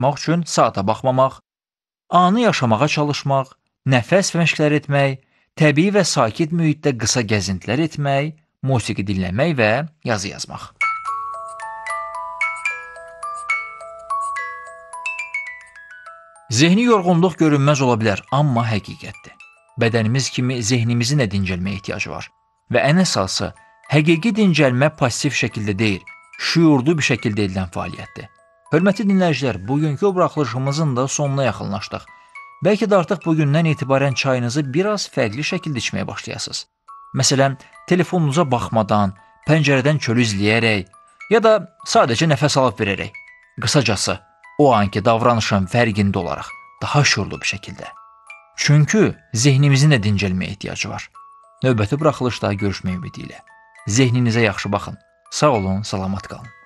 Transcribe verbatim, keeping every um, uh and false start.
etmək üçün saata baxmamaq, anı yaşamağa çalışmaq, nəfəs məşqləri etmək, təbii və sakit mühitdə qısa gəzintilər etmək, musiqi dinləmək və yazı yazmaq. Zehni yorğunluq görünməz ola bilər, amma həqiqətdir. Bədənimiz kimi zehnimizin də dincəlməyə ehtiyacı var. Və ən əsası, həqiqi dincəlmə pasiv şəkildə deyil, şüurlu bir şəkildə edilən fəaliyyətdir. Hörmətli dinləyicilər, bugünkü buraxılışımızın da sonuna yaxınlaşdıq. Bəlkə də artıq bugündən etibarən çayınızı biraz fərqli şəkildə içməyə başlayasınız. Məsələn, telefonunuza baxmadan, pəncərədən çölü izləyərək, ya da sadəcə nəfəs alıb verərək. Qısacası, o anki davranışın fərqində olaraq, daha şuurlu bir şəkildə. Çünki zehnimizin də dincəlməyə ehtiyacı var. Növbəti buraxılışda görüşmək ümidi ilə. Zehninizə yaxşı baxın. Sağ olun, salamat qalın.